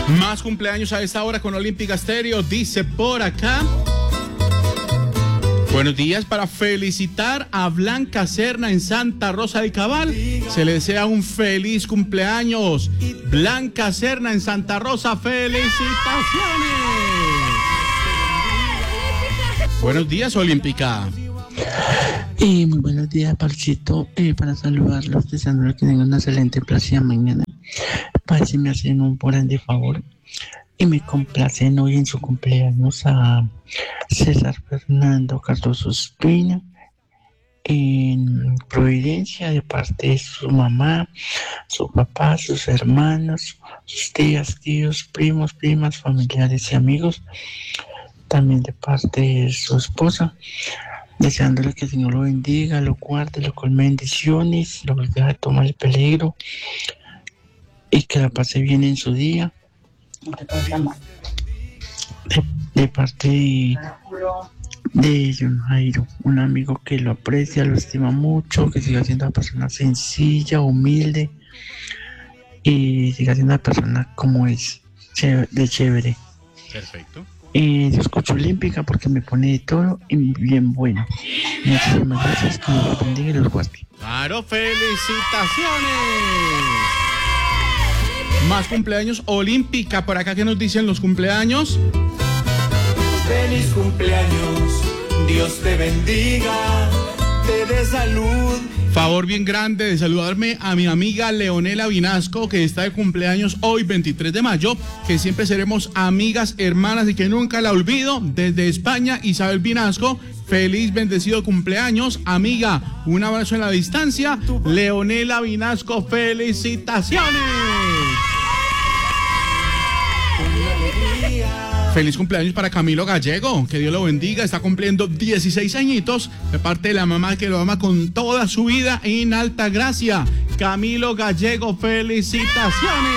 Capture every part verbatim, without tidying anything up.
Más cumpleaños a esta hora con Olímpica Estéreo, dice por acá. Buenos días, para felicitar a Blanca Serna en Santa Rosa de Cabal. Se le desea un feliz cumpleaños. Blanca Serna en Santa Rosa, felicitaciones. Buenos días, Olímpica. Eh, muy buenos días, Parchito. Eh, para saludarlos, deseándoles que tengan una excelente plaza mañana. Para si me hacen un grande favor y me complacen hoy en su cumpleaños a César Fernando Cardoso Espina en Providencia, de parte de su mamá, su papá, sus hermanos, sus tías, tíos, primos, primas, familiares y amigos. También de parte de su esposa, deseándole que el Señor lo bendiga, lo guarde, lo colme bendiciones, lo deje de tomar el peligro y que la pase bien en su día. De, de parte de, de John Jairo, un amigo que lo aprecia, lo estima mucho, que siga siendo una persona sencilla, humilde y siga siendo una persona como es, de chévere. Perfecto. Eh, yo escucho Olímpica porque me pone de todo y bien bueno. Muchísimas gracias, que Dios los bendiga y los guarde. Claro, felicitaciones. Más cumpleaños, Olímpica, por acá que nos dicen los cumpleaños. Feliz cumpleaños, Dios te bendiga, te dé salud. Favor bien grande de saludarme a mi amiga Leonela Vinasco, que está de cumpleaños hoy, veintitrés de mayo, que siempre seremos amigas, hermanas y que nunca la olvido. Desde España, Isabel Vinasco, feliz, bendecido cumpleaños, amiga. Un abrazo en la distancia. Leonela Vinasco, felicitaciones. Feliz cumpleaños para Camilo Gallego, que Dios lo bendiga, está cumpliendo dieciséis añitos, de parte de la mamá que lo ama con toda su vida en Altagracia. Camilo Gallego, felicitaciones.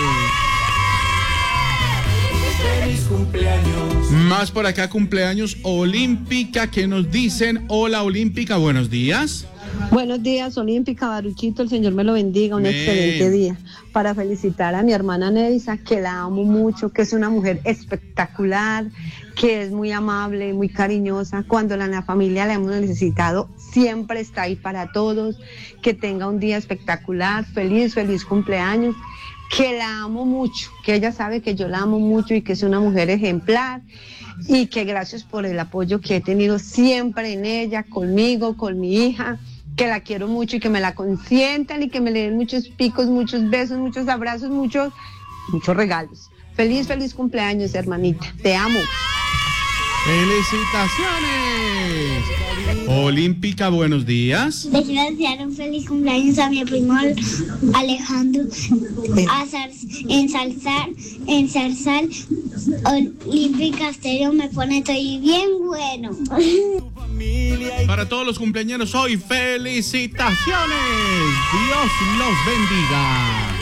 Feliz cumpleaños. Más por acá, cumpleaños, Olímpica, que nos dicen, hola Olímpica, buenos días. Buenos días, Olímpica, Baruchito, el Señor me lo bendiga, un Amén. Excelente día. Para felicitar a mi hermana Nevisa, que la amo mucho, que es una mujer espectacular, que es muy amable, muy cariñosa. Cuando la, la familia la hemos necesitado, siempre está ahí para todos. Que tenga un día espectacular, feliz, feliz cumpleaños. Que la amo mucho, que ella sabe que yo la amo mucho y que es una mujer ejemplar. Y que gracias por el apoyo que he tenido siempre en ella, conmigo, con mi hija. Que la quiero mucho y que me la consientan y que me le den muchos picos, muchos besos, muchos abrazos, muchos, muchos regalos. Feliz, feliz cumpleaños, hermanita. Te amo. ¡Felicidades! Olímpica, buenos días. Le quiero desear un feliz cumpleaños a mi primo Alejandro, a zar, ensalzar, ensalzar. Olímpica Estéreo me pone todo bien bueno. Para todos los cumpleaños hoy, felicitaciones. Dios los bendiga.